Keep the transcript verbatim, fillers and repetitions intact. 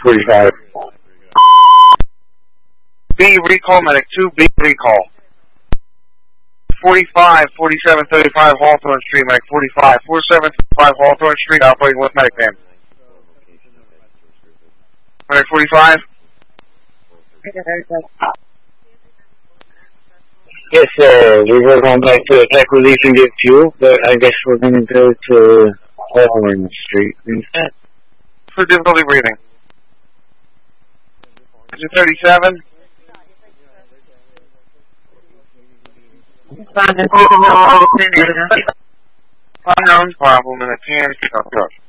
forty-five. B, recall medic. two, B, recall. forty-five, forty-seven thirty-five Hawthorne Street, medic. forty-five, forty-seven thirty-five Hawthorne Street, operating with medic van. Medic forty-five. Yes, sir. We were going back to attack relief and get fuel, but I guess we're going to go to Hawthorne Street instead. For difficulty breathing. Is it thirty-seven? Unknown problem in a tan.